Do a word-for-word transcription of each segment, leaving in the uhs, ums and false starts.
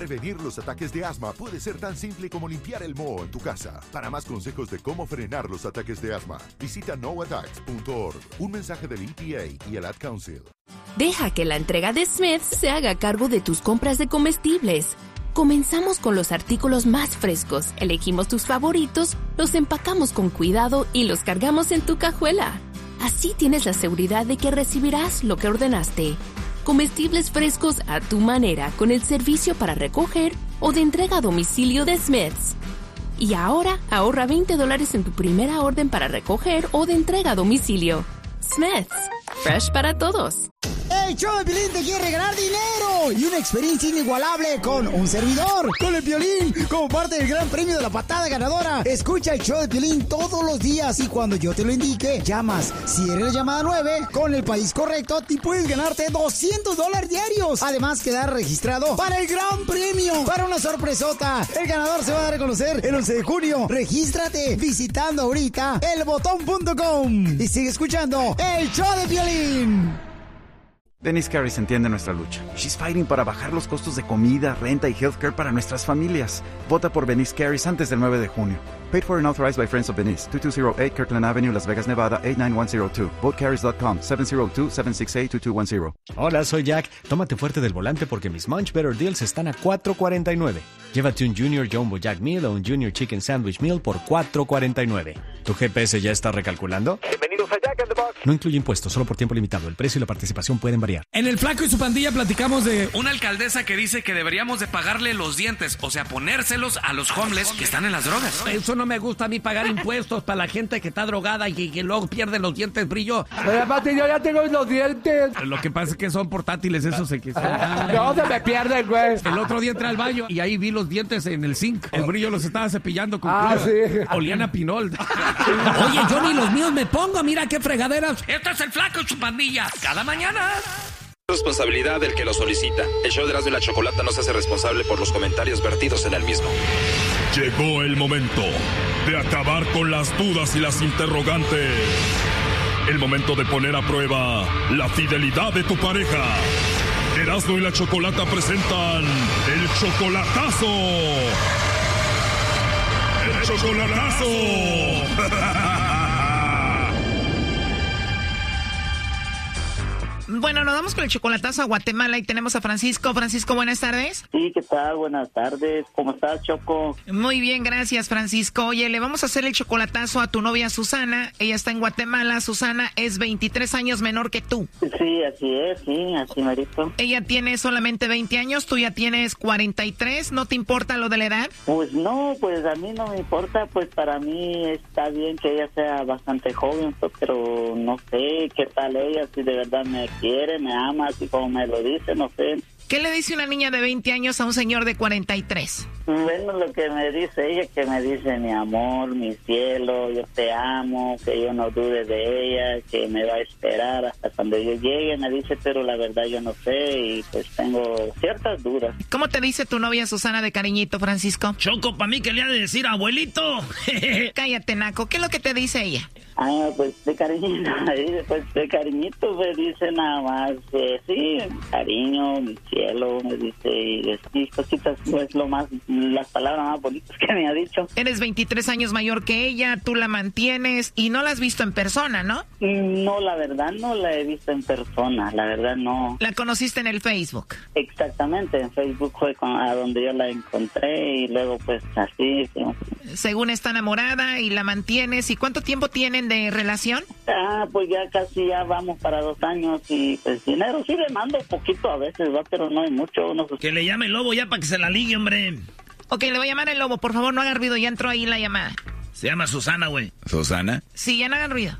Prevenir los ataques de asma puede ser tan simple como limpiar el moho en tu casa. Para más consejos de cómo frenar los ataques de asma, visita no attacks punto org. Un mensaje del E P A y el Ad Council. Deja que la entrega de Smith's se haga cargo de tus compras de comestibles. Comenzamos con los artículos más frescos, elegimos tus favoritos, los empacamos con cuidado y los cargamos en tu cajuela. Así tienes la seguridad de que recibirás lo que ordenaste. Comestibles frescos a tu manera con el servicio para recoger o de entrega a domicilio de Smith's. Y ahora ahorra veinte dólares en tu primera orden para recoger o de entrega a domicilio. Smith's, fresh para todos. El show de Piolín te quiere regalar dinero y una experiencia inigualable con un servidor, con el Piolín, como parte del gran premio de la patada ganadora. Escucha el show de Piolín todos los días y cuando yo te lo indique, llamas. Si eres la llamada nueve, con el país correcto, te puedes ganarte doscientos dólares diarios. Además, quedar registrado para el gran premio, para una sorpresota. El ganador se va a dar a conocer el once de junio. Regístrate visitando ahorita el botón punto com y sigue escuchando el show de Piolín. Denise Carris entiende nuestra lucha. She's fighting para bajar los costos de comida, renta y healthcare para nuestras familias. Vota por Denise Carris antes del nueve de junio. Paid for and authorized by Friends of Venice. two two zero eight Kirkland Avenue, Las Vegas, Nevada, eight nine one zero two. vote carries dot com, seven zero two, seven six eight, two two one zero. Hola, soy Jack. Tómate fuerte del volante porque mis Munch Better Deals están a cuatro cuarenta y nueve. Llévate un Junior Jumbo Jack Meal o un Junior Chicken Sandwich Meal por cuatro cuarenta y nueve. ¿Tu G P S ya está recalculando? Bienvenidos a Jack in the Box. No incluye impuestos, solo por tiempo limitado. El precio y la participación pueden variar. En El Flaco y su pandilla platicamos de una alcaldesa que dice que deberíamos de pagarle los dientes, o sea, ponérselos a los homeless que están en las drogas. Eso no me gusta a mí, pagar impuestos para la gente que está drogada y que, que luego pierde los dientes brillo. Pero aparte yo ya tengo los dientes. Lo que pasa es que son portátiles esos que son... No, se me pierden, güey. El otro día entré al baño y ahí vi los dientes en el zinc. El brillo los estaba cepillando con Ah, cloro. sí. Olían a pinol. Oye, yo ni los míos me pongo, mira qué fregaderas. Esto es El Flaco y su pandilla. Cada mañana. Responsabilidad del que lo solicita. El show de Erasmo y la Chocolata no se hace responsable por los comentarios vertidos en el mismo. Llegó el momento de acabar con las dudas y las interrogantes. El momento de poner a prueba la fidelidad de tu pareja. Erasmo y la Chocolata presentan el chocolatazo. ¡El chocolatazo! Bueno, nos vamos con el chocolatazo a Guatemala y tenemos a Francisco. Francisco, buenas tardes. Sí, ¿qué tal? Buenas tardes. ¿Cómo estás, Choco? Muy bien, gracias, Francisco. Oye, le vamos a hacer el chocolatazo a tu novia Susana. Ella está en Guatemala. Susana es veintitrés años menor que tú. Sí, así es, sí, así merito. Ella tiene solamente veinte años, tú ya tienes cuarenta y tres. ¿No te importa lo de la edad? Pues no, pues a mí no me importa. Pues para mí está bien que ella sea bastante joven, pero no sé qué tal ella, si de verdad me quiere, me ama, así como me lo dice, no sé. ¿Qué le dice una niña de veinte años a un señor de cuarenta y tres? Bueno, lo que me dice ella, que me dice mi amor, mi cielo, yo te amo, que yo no dude de ella, que me va a esperar hasta cuando yo llegue, me dice, pero la verdad yo no sé y pues tengo ciertas dudas. ¿Cómo te dice tu novia Susana de cariñito, Francisco? Choco, para mí que le ha de decir abuelito. Cállate, Naco, ¿qué es lo que te dice ella? Ah, pues de cariñito, pues de cariñito me dice nada más, eh, sí, cariño, mi cielo, me dice, y sí, cositas, pues lo más, las palabras más bonitas que me ha dicho. Eres veintitrés años mayor que ella, tú la mantienes y no la has visto en persona, ¿no? No, la verdad no la he visto en persona, la verdad no. ¿La conociste en el Facebook? Exactamente, en Facebook fue con, a donde yo la encontré y luego pues así. Sí. Según está enamorada y la mantienes, ¿y cuánto tiempo tienen de relación? Ah, pues ya casi ya vamos para dos años y pues dinero sí le mando poquito a veces, va, pero no hay mucho. No sé. Que le llame el lobo ya para que se la ligue, hombre. Ok, le voy a llamar el lobo, por favor no haga ruido, ya entró ahí la llamada. Se llama Susana, güey. ¿Susana? Sí, ya no hagan ruido.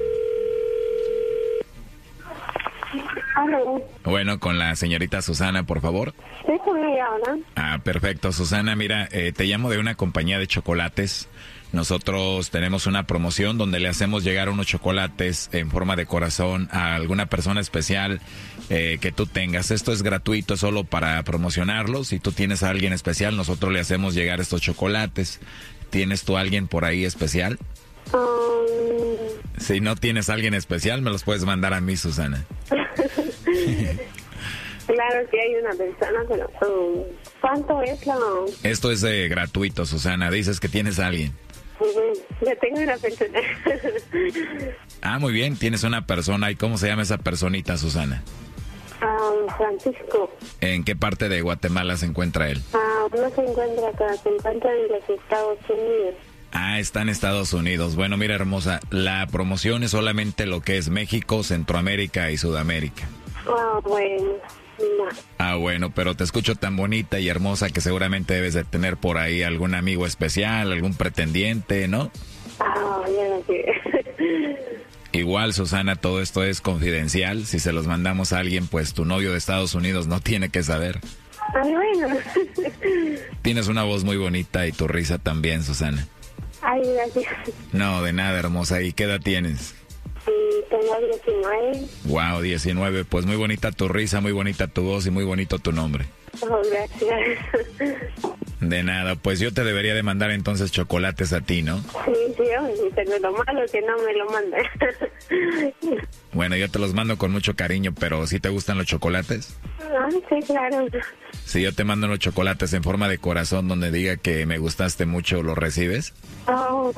Aló. Bueno, con la señorita Susana, por favor. Sí, con ella, ¿no? Ah, perfecto. Susana, mira, eh, te llamo de una compañía de chocolates. Nosotros tenemos una promoción donde le hacemos llegar unos chocolates en forma de corazón a alguna persona especial eh, que tú tengas. Esto es gratuito, solo para promocionarlos. Si tú tienes a alguien especial, nosotros le hacemos llegar estos chocolates. ¿Tienes tú a alguien por ahí especial? Um... Si no tienes a alguien especial, me los puedes mandar a mí, Susana. Claro que hay una persona, pero um, ¿cuánto es la...? Esto es eh, gratuito, Susana. Dices que tienes a alguien. Uh, ya tengo una persona. Ah, muy bien, tienes una persona. ¿Y cómo se llama esa personita, Susana? Um, Francisco. ¿En qué parte de Guatemala se encuentra él? Uh, no se encuentra acá, se encuentra en los Estados Unidos. Ah, está en Estados Unidos. Bueno, mira, hermosa, la promoción es solamente lo que es México, Centroamérica y Sudamérica. Ah, bueno. No. Ah, bueno, pero te escucho tan bonita y hermosa que seguramente debes de tener por ahí algún amigo especial, algún pretendiente, ¿no? Ah, ya lo sé. Igual, Susana, todo esto es confidencial. Si se los mandamos a alguien, pues tu novio de Estados Unidos no tiene que saber. Ah, bueno. Tienes una voz muy bonita y tu risa también, Susana. Ay, gracias. No, de nada, hermosa. ¿Y qué edad tienes? Sí, tengo diecinueve. Wow, diecinueve. Pues muy bonita tu risa, muy bonita tu voz y muy bonito tu nombre. Oh, gracias. De nada, pues yo te debería de mandar entonces chocolates a ti, ¿no? Sí, sí, pero lo malo es que no me lo mandan. Bueno, yo te los mando con mucho cariño, pero ¿sí te gustan los chocolates? Ah, sí, claro. Si yo te mando los chocolates en forma de corazón donde diga que me gustaste mucho, ¿los recibes? Oh.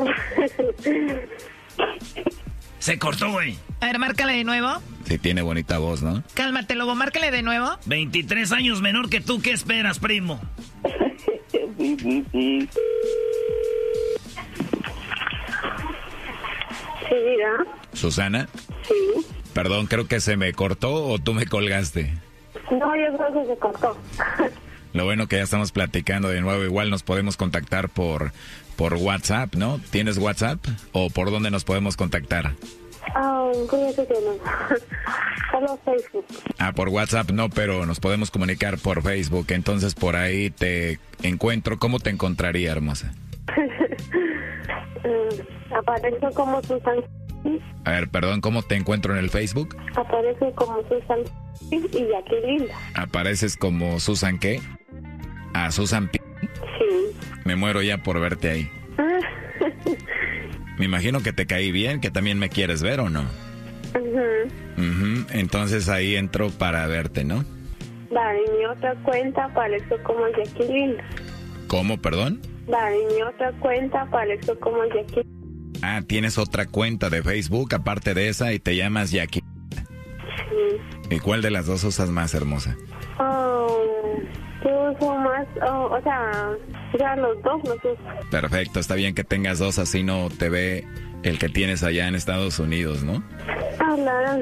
Se cortó, güey. A ver, márcale de nuevo. Sí, tiene bonita voz, ¿no? Cálmate, Lobo, márcale de nuevo. veintitrés años menor que tú, ¿qué esperas, primo? Sí, sí, sí. Sí, diga. ¿Susana? Sí. Perdón, creo que se me cortó o tú me colgaste. No, yo creo que se cortó. Lo bueno que ya estamos platicando de nuevo, igual nos podemos contactar por, por WhatsApp, ¿no? ¿Tienes WhatsApp? ¿O por dónde nos podemos contactar? Ah, fíjate que no. Solo Facebook. Ah, por WhatsApp no, pero nos podemos comunicar por Facebook. Entonces por ahí te encuentro. ¿Cómo te encontraría, hermosa? uh, aparezco como Susan. A ver, perdón, ¿cómo te encuentro en el Facebook? Aparece como Susan y Jacqueline. ¿Apareces como Susan qué? Ah, Susan P. Sí. Me muero ya por verte ahí. Me imagino que te caí bien, que también me quieres ver, ¿o no? Uh-huh. Uh-huh. Entonces ahí entro para verte, ¿no? Vale, en mi otra cuenta aparezco como Jacqueline. ¿Cómo, perdón? Vale, en mi otra cuenta aparezco como Jacqueline. Ah, tienes otra cuenta de Facebook aparte de esa y te llamas Jackie. Sí. ¿Y cuál de las dos usas más, hermosa? Oh, yo uso más, oh, o sea, ya los dos los uso. Perfecto, está bien que tengas dos, así no te ve el que tienes allá en Estados Unidos, ¿no? Ah, claro.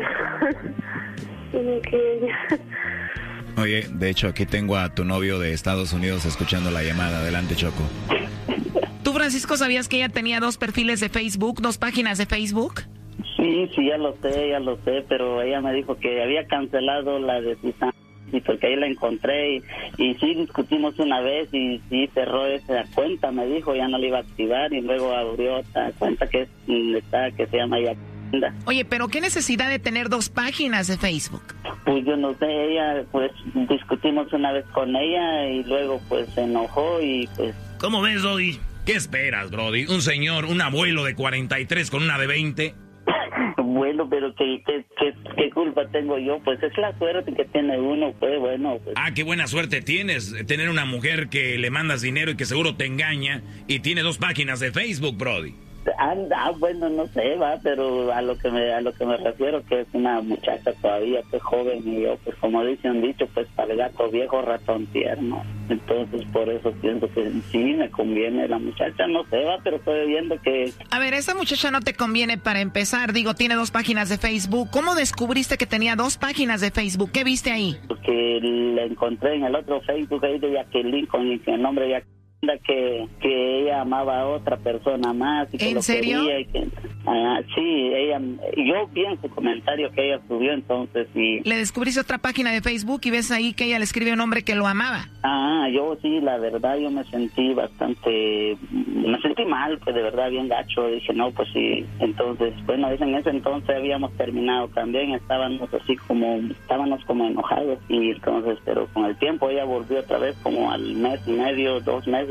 Oye, de hecho aquí tengo a tu novio de Estados Unidos escuchando la llamada. Adelante, Choco. ¿Tú, Francisco, sabías que ella tenía dos perfiles de Facebook, dos páginas de Facebook? Sí, sí, ya lo sé, ya lo sé, pero ella me dijo que había cancelado la de Susana, y porque ahí la encontré y, y sí discutimos una vez y sí cerró esa cuenta, me dijo, ya no la iba a activar y luego abrió otra cuenta que es, está, que se llama Yacinda. Oye, pero ¿qué necesidad de tener dos páginas de Facebook? Pues yo no sé, ella, pues discutimos una vez con ella y luego pues se enojó y pues... ¿Cómo ves, Brody? ¿Qué esperas, Brody? Un señor, un abuelo de cuarenta y tres con una de veinte... Bueno, pero ¿qué, qué, qué, qué culpa tengo yo? Pues es la suerte que tiene uno, pues bueno. Pues. Ah, qué buena suerte tienes, tener una mujer que le mandas dinero y que seguro te engaña y tiene dos páginas de Facebook, Brody. Anda, bueno, no sé, va, pero a lo que me a lo que me refiero que es una muchacha todavía, pues joven y yo, pues como dice un dicho, pues para el gato viejo, ratón tierno. Entonces por eso pienso que sí me conviene la muchacha, no sé, va, pero estoy viendo que... A ver, esa muchacha no te conviene para empezar, digo, tiene dos páginas de Facebook. ¿Cómo descubriste que tenía dos páginas de Facebook? ¿Qué viste ahí? Porque la encontré en el otro Facebook ahí de Jacqueline con el nombre de Jacqueline. Que, que ella amaba a otra persona más y que ¿En lo serio? quería y que, ah, sí, ella, yo vi en su comentario que ella subió, entonces y... Le descubriste otra página de Facebook y ves ahí que ella le escribe a un hombre que lo amaba. Ah, yo sí, la verdad, yo me sentí bastante, me sentí mal, pues de verdad bien gacho, dije, no, pues sí, entonces, bueno, en ese entonces habíamos terminado también, estábamos así como, estábamos como enojados y entonces, pero con el tiempo ella volvió otra vez como al mes y medio, dos meses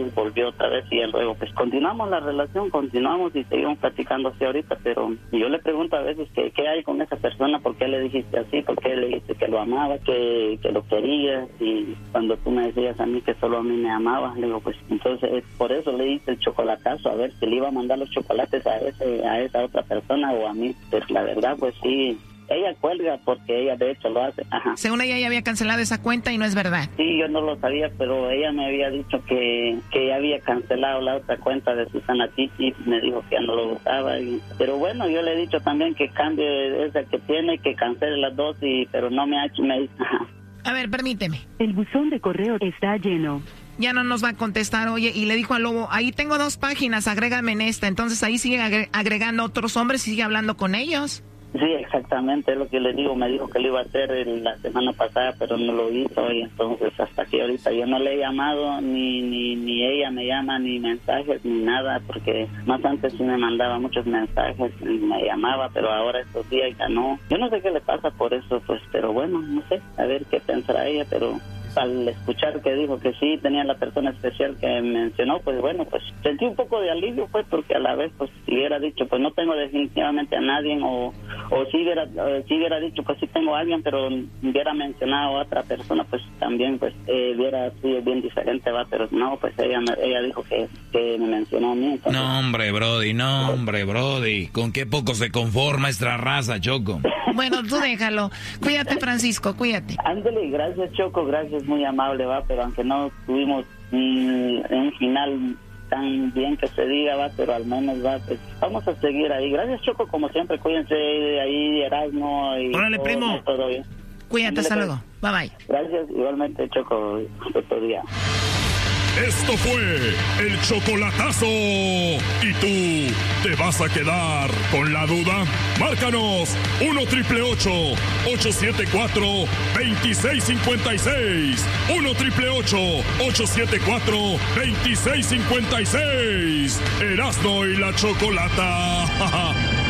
él volvió otra vez y él luego pues continuamos la relación, continuamos y seguimos platicando así ahorita, pero yo le pregunto a veces que qué hay con esa persona, por qué le dijiste así, por qué le dijiste que lo amaba, que, que lo querías, y cuando tú me decías a mí que solo a mí me amabas, le digo pues entonces por eso le hice el chocolatazo, a ver si le iba a mandar los chocolates a ese a esa otra persona o a mí, pues la verdad pues sí. Ella cuelga porque ella de hecho lo hace. Ajá. Según ella, ella había cancelado esa cuenta y no es verdad. Sí, yo no lo sabía, pero ella me había dicho que, que ella había cancelado la otra cuenta de Susana Titi. Me dijo que ya no lo usaba. Y, pero bueno, yo le he dicho también que cambie esa que tiene, que cancele las dos, y pero no me ha hecho. Me, ajá. A ver, permíteme. El buzón de correo está lleno. Ya no nos va a contestar, oye, y le dijo al Lobo, ahí tengo dos páginas, agrégame en esta. Entonces ahí sigue agre- agregando otros hombres y sigue hablando con ellos. Sí, exactamente, es lo que le digo. Me dijo que lo iba a hacer el, la semana pasada, pero no lo hizo, y entonces hasta aquí ahorita yo no le he llamado, ni, ni ni ella me llama, ni mensajes, ni nada, porque más antes sí me mandaba muchos mensajes y me llamaba, pero ahora estos días ya no. Yo no sé qué le pasa por eso, pues, pero bueno, no sé, a ver qué pensará ella, pero al escuchar que dijo que sí tenía la persona especial que mencionó, pues bueno, pues sentí un poco de alivio, pues, porque a la vez, pues, si hubiera dicho, pues no tengo definitivamente a nadie, o, o si hubiera eh, si hubiera dicho, pues sí tengo a alguien, pero hubiera mencionado a otra persona, pues también, pues, eh, hubiera sido bien diferente, va, pero no, pues ella ella dijo que, que me mencionó a mí. Entonces, no, hombre, Brody, no, hombre, Brody, ¿con qué poco se conforma esta raza, Choco? Bueno, tú déjalo. Cuídate, Francisco, cuídate. Ándale, gracias, Choco, gracias, muy amable, va, pero aunque no tuvimos mm, un final tan bien que se diga, va, pero al menos va, pues vamos a seguir ahí. Gracias, Choco, como siempre, cuídense ahí, Erasmo, y órale, todo, primo. Todo bien. Cuídate, hasta luego. Bye bye. Gracias, igualmente, Choco, otro día. Esto fue el chocolatazo. ¿Y tú te vas a quedar con la duda? Márcanos uno triple ocho ocho siete cuatro dos seis cinco seis. uno triple ocho ocho siete cuatro dos seis cinco seis. Erasmo y la Chocolata.